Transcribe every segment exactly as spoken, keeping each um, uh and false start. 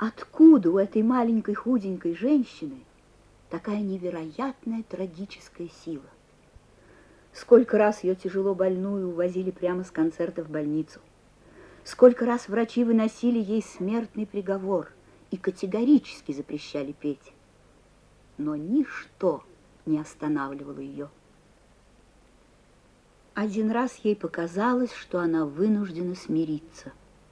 Откуда у этой маленькой худенькой женщины такая невероятная трагическая сила? Сколько раз ее тяжело больную увозили прямо с концерта в больницу. Сколько раз врачи выносили ей смертный приговор и категорически запрещали петь. Но ничто не останавливало ее. Один раз ей показалось, что она вынуждена смириться.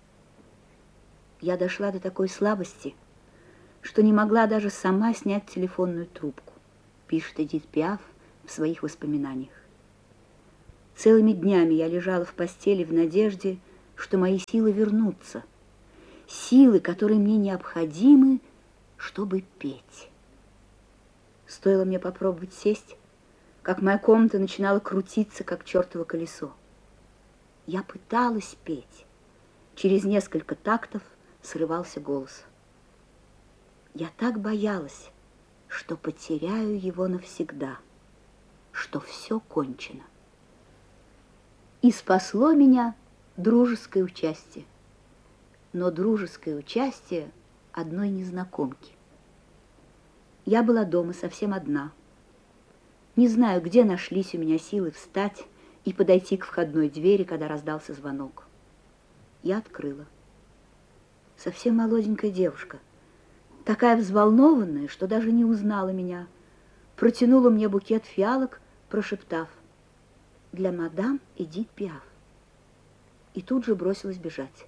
Я дошла до такой слабости, что не могла даже сама снять телефонную трубку, пишет Эдит Пиаф в своих воспоминаниях. Целыми днями я лежала в постели в надежде, что мои силы вернутся, силы, которые мне необходимы, чтобы петь. Стоило мне попробовать сесть, как моя комната начинала крутиться, как чертово колесо. Я пыталась петь. Через несколько тактов срывался голос. Я так боялась, что потеряю его навсегда, что все кончено. И спасло меня дружеское участие. Но дружеское участие одной незнакомки. Я была дома совсем одна. Не знаю, где нашлись у меня силы встать и подойти к входной двери, когда раздался звонок. Я открыла. Совсем молоденькая девушка, такая взволнованная, что даже не узнала меня, протянула мне букет фиалок, прошептав: «Для мадам Эдит Пиаф». И тут же бросилась бежать.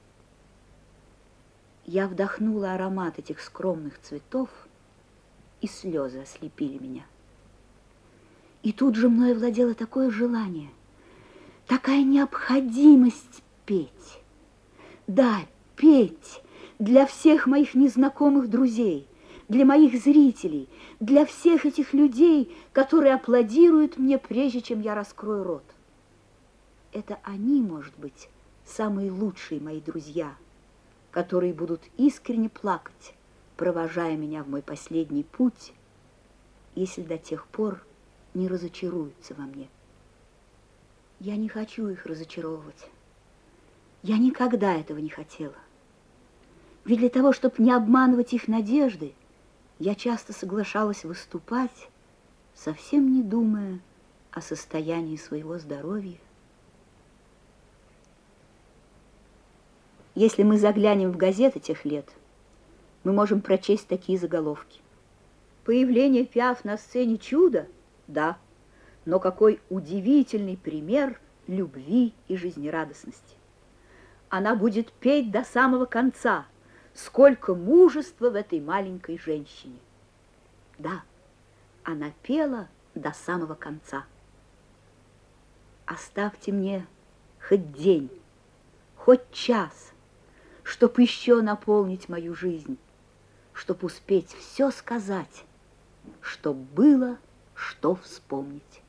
Я вдохнула аромат этих скромных цветов, и слезы ослепили меня. И тут же мною владело такое желание, такая необходимость петь. Да, петь для всех моих незнакомых друзей, для моих зрителей, для всех этих людей, которые аплодируют мне, прежде чем я раскрою рот. Это они, может быть, самые лучшие мои друзья, которые будут искренне плакать, провожая меня в мой последний путь, если до тех пор не разочаруются во мне. Я не хочу их разочаровывать. Я никогда этого не хотела. Ведь для того, чтобы не обманывать их надежды, я часто соглашалась выступать, совсем не думая о состоянии своего здоровья. Если мы заглянем в газеты тех лет, мы можем прочесть такие заголовки. Появление Пиаф на сцене чудо? Да. Но какой удивительный пример любви и жизнерадостности. Она будет петь до самого конца. Сколько мужества в этой маленькой женщине. Да, она пела до самого конца. Оставьте мне хоть день, хоть час, чтоб еще наполнить мою жизнь, чтоб успеть все сказать, чтоб было что вспомнить.